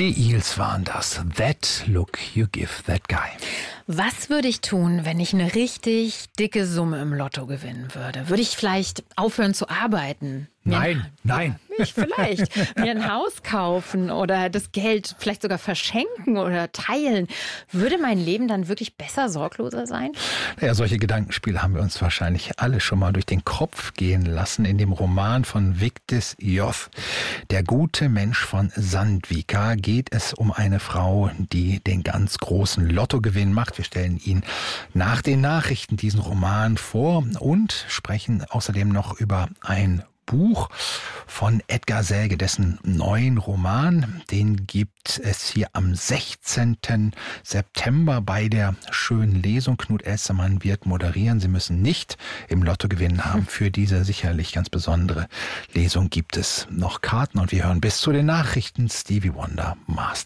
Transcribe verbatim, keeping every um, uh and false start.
Die Eels waren das. That look you give that guy. Was würde ich tun, wenn ich eine richtig dicke Summe im Lotto gewinnen würde? Würde ich vielleicht aufhören zu arbeiten? Mir Nein, ein, nein. Ich vielleicht. Mir ein Haus kaufen oder das Geld vielleicht sogar verschenken oder teilen. Würde mein Leben dann wirklich besser, sorgloser sein? Ja, solche Gedankenspiele haben wir uns wahrscheinlich alle schon mal durch den Kopf gehen lassen. In dem Roman von Vigdis Hjorth, Der gute Mensch von Sandvika, geht es um eine Frau, die den ganz großen Lottogewinn macht. Wir stellen Ihnen nach den Nachrichten diesen Roman vor und sprechen außerdem noch über ein Buch von Edgar Selge, dessen neuen Roman, den gibt es hier am sechzehnten September bei der schönen Lesung. Knut Elstermann wird moderieren. Sie müssen nicht im Lotto gewinnen haben. Für diese sicherlich ganz besondere Lesung gibt es noch Karten und wir hören bis zu den Nachrichten Stevie Wonder Master.